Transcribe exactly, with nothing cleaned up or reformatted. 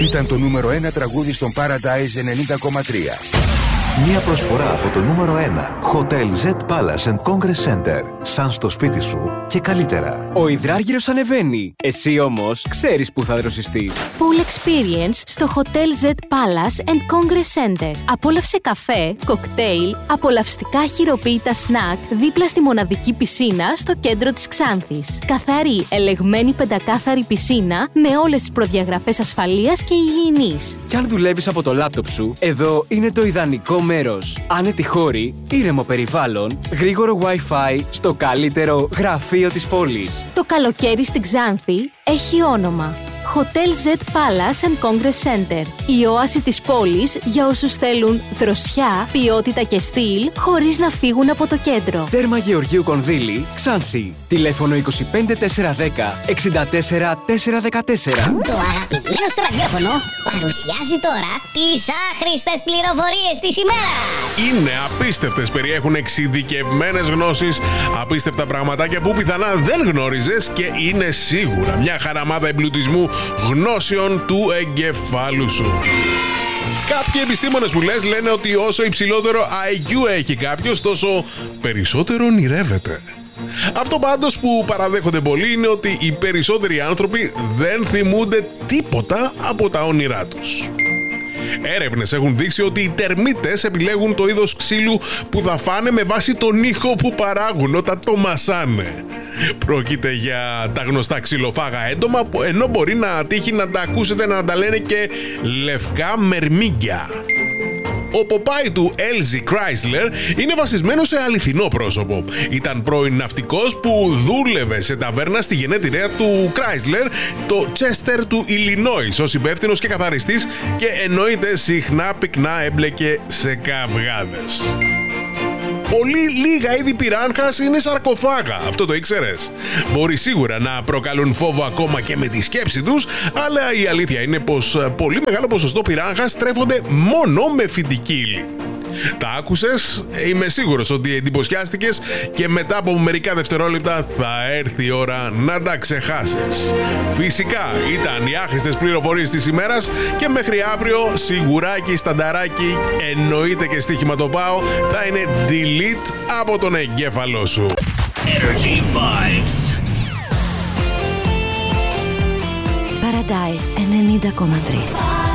Ήταν το νούμερο ένα τραγούδι στον Paradise ενενήντα κόμμα τρία. Μια προσφορά από το νούμερο ένα. Hotel Z Palace and Congress Center. Σαν στο σπίτι σου και καλύτερα. Ο υδράργυρος ανεβαίνει. Εσύ όμως ξέρεις που θα δροσιστείς. Pool Experience στο Hotel Z Palace and Congress Center. Απόλαυσε καφέ, κοκτέιλ, απολαυστικά χειροποίητα σνακ δίπλα στη μοναδική πισίνα στο κέντρο της Ξάνθης. Καθαρή, ελεγμένη πεντακάθαρη πισίνα με όλες τις προδιαγραφές ασφαλείας και υγιεινής. Κι αν δουλεύεις από το λάπτοπ σου, εδώ είναι το ιδανικό μέρος. Άνετη χώρη, ήρεμο περιβάλλον, γρήγορο Wi-Fi στο καλύτερο γραφείο της πόλης. Το καλοκαίρι στην Ξάνθη έχει όνομα. Hotel Z Palace and Congress Center. Η όαση της πόλης για όσους θέλουν δροσιά, ποιότητα και στυλ χωρίς να φύγουν από το κέντρο. Τέρμα Γεωργίου Κονδύλη, Ξάνθη. Τηλέφωνο είκοσι πέντε τετρακόσια δέκα εξήντα τέσσερα τετρακόσια δεκατέσσερα. Το αγαπημένο σου ραδιόφωνο παρουσιάζει τώρα τις άχρηστες πληροφορίες της ημέρας. Είναι απίστευτες, περιέχουν εξειδικευμένες γνώσεις, απίστευτα πραγματάκια που πιθανά δεν γνώριζες και είναι σίγουρα μια χαραμάδα εμπλουτισμού γνώσεων του εγκεφάλου σου. Κάποιοι επιστήμονες που λες λένε ότι όσο υψηλότερο άι κιου έχει κάποιος, τόσο περισσότερο ονειρεύεται. Αυτό πάντως που παραδέχονται πολλοί είναι ότι οι περισσότεροι άνθρωποι δεν θυμούνται τίποτα από τα όνειρά τους. Έρευνες έχουν δείξει ότι οι τερμίτες επιλέγουν το είδος ξύλου που θα φάνε με βάση τον ήχο που παράγουν όταν το μασάνε. Πρόκειται για τα γνωστά ξυλοφάγα έντομα, ενώ μπορεί να τύχει να τα ακούσετε να τα λένε και λευκά μερμήγκια. Ο ποπάι του ελ τζι Chrysler είναι βασισμένο σε αληθινό πρόσωπο. Ήταν πρώην ναυτικός που δούλευε σε ταβέρνα στη γενέτειρα του Chrysler, το Chester του Illinois, ως υπεύθυνος και καθαριστής, και εννοείται συχνά πυκνά έμπλεκε σε καυγάδες. Πολύ λίγα είδη πυράγχας είναι σαρκοφάγα, αυτό το ήξερες? Μπορεί σίγουρα να προκαλούν φόβο ακόμα και με τη σκέψη τους, αλλά η αλήθεια είναι πως πολύ μεγάλο ποσοστό πυράγχας τρέφονται μόνο με φυτική ύλη. Τα άκουσες? Είμαι σίγουρος ότι εντυπωσιάστηκες και μετά από μερικά δευτερόλεπτα θα έρθει η ώρα να τα ξεχάσεις. Φυσικά ήταν οι άχρηστες πληροφορίες της ημέρας και μέχρι αύριο σιγουράκι, στανταράκι, εννοείται και στοίχημα το πάω, θα είναι delete από τον εγκέφαλό σου. Energy Vibes. Paradise ενενήντα κόμμα τρία.